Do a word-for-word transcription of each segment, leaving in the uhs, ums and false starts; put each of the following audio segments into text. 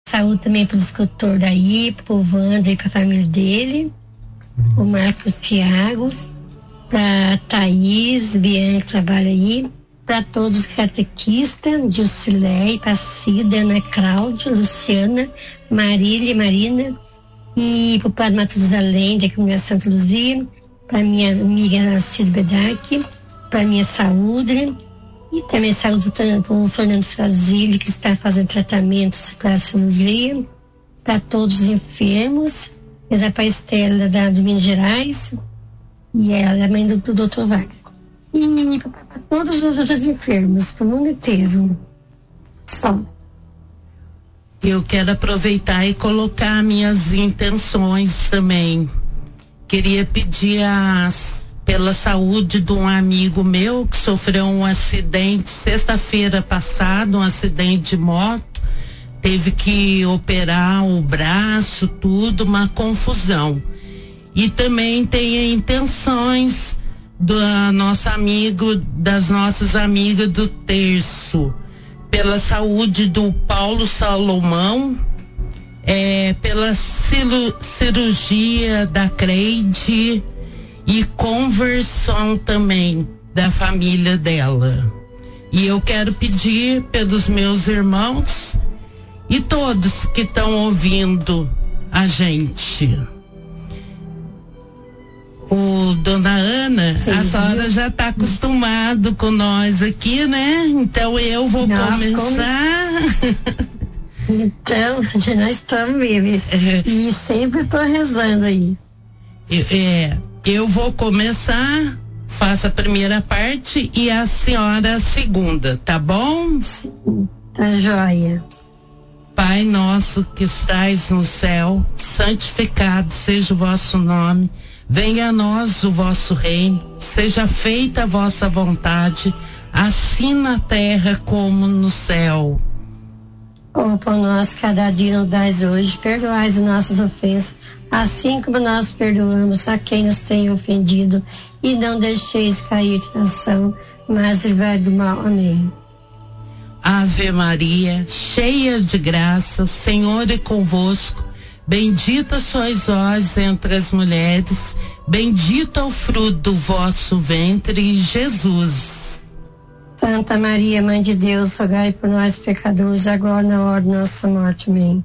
Saúde também para o escultor daí, para o Wander e para a família dele, o Marcos Thiago, para Thaís, Bianca que trabalha aí, para todos os catequistas, Gilcilei, para Cida, Ana Cláudia, Luciana, Marília e Marina, e para o Padre Matusalém, da Comunidade Santa Luzia, para minha amiga Cida Bedac, para minha saúde, e também saúde para o Fernando Frazili, que está fazendo tratamentos para a cirurgia, para todos os enfermos, para a Estela da, de Minas Gerais, e ela é mãe do, do doutor Wagner. E para todos os outros enfermos, para o mundo inteiro. Só. Eu quero aproveitar e colocar minhas intenções também. Queria pedir as pela saúde de um amigo meu que sofreu um acidente sexta-feira passada, um acidente de moto, teve que operar o braço, tudo, uma confusão. E também tem intenções do nosso amigo, das nossas amigas do terço, pela saúde do Paulo Salomão, é, pela cirurgia da Creide, e conversão também da família dela. E eu quero pedir pelos meus irmãos e todos que estão ouvindo a gente. O Dona Ana, sim, a senhora já está acostumado com nós aqui, né? Então eu vou nós começar. Come... Então, nós estamos mesmo. É. E sempre estou rezando aí. É. Eu vou começar, faço a primeira parte e a senhora a segunda, tá bom? Sim, tá joia. Pai nosso que estais no céu, santificado seja o vosso nome, venha a nós o vosso reino, seja feita a vossa vontade, assim na terra como no céu. O pão nosso cada dia nos dais hoje, perdoai as nossas ofensas, assim como nós perdoamos a quem nos tem ofendido, e não deixeis cair em tentação, mas livrai do mal. Amém. Ave Maria, cheia de graça, o Senhor é convosco, bendita sois vós entre as mulheres, bendito é o fruto do vosso ventre, Jesus. Santa Maria, Mãe de Deus, rogai por nós pecadores, agora na hora de nossa morte. Amém.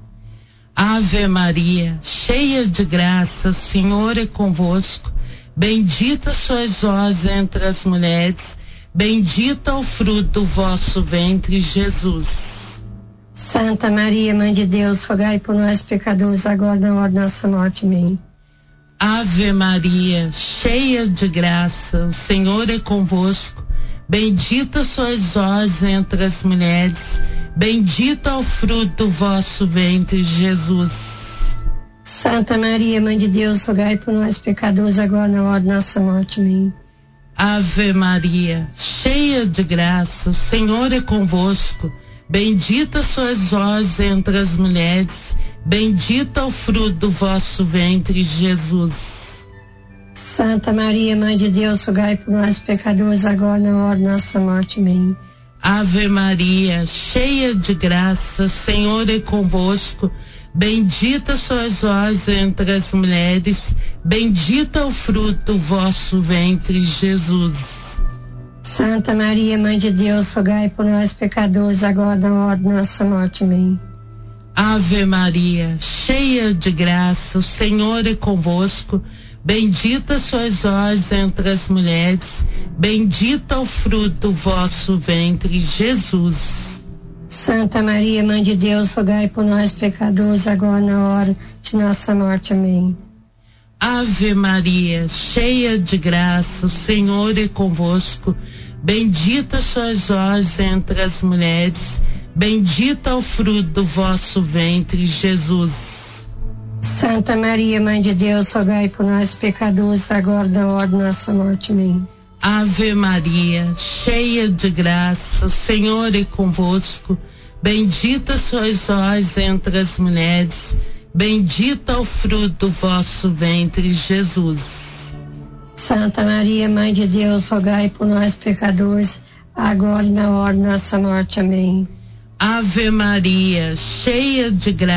Ave Maria, cheia de graça, o Senhor é convosco, bendita sois vós entre as mulheres, bendito é o fruto do vosso ventre, Jesus. Santa Maria, Mãe de Deus, rogai por nós pecadores, agora na hora de nossa morte. Amém. Ave Maria, cheia de graça, o Senhor é convosco, bendita sois vós entre as mulheres, bendito é o fruto do vosso ventre, Jesus. Santa Maria, Mãe de Deus, rogai por nós pecadores, agora na hora de nossa morte. Amém. Ave Maria, cheia de graça, o Senhor é convosco, bendita sois vós entre as mulheres, bendito é o fruto do vosso ventre, Jesus. Santa Maria, Mãe de Deus, rogai por nós pecadores, agora na hora de nossa morte. Amém. Ave Maria, cheia de graça, Senhor é convosco, bendita sois vós entre as mulheres, bendito é o fruto do vosso ventre, Jesus. Santa Maria, Mãe de Deus, rogai por nós pecadores, agora na hora de nossa morte. Amém. Ave Maria, cheia de graça, o Senhor é convosco, bendita sois vós entre as mulheres, bendito é o fruto do vosso ventre, Jesus. Santa Maria, Mãe de Deus, rogai por nós pecadores, agora na hora de nossa morte. Amém. Ave Maria, cheia de graça, o Senhor é convosco, bendita sois vós entre as mulheres, bendito é o fruto do vosso ventre, Jesus. Santa Maria, Mãe de Deus, rogai por nós pecadores, agora na hora de nossa morte. Amém. Ave Maria, cheia de graça, o Senhor é convosco, bendita sois vós entre as mulheres, bendito é o fruto do vosso ventre, Jesus. Santa Maria, Mãe de Deus, rogai por nós pecadores, agora e na hora de nossa morte. Amém. Ave Maria, cheia de graça.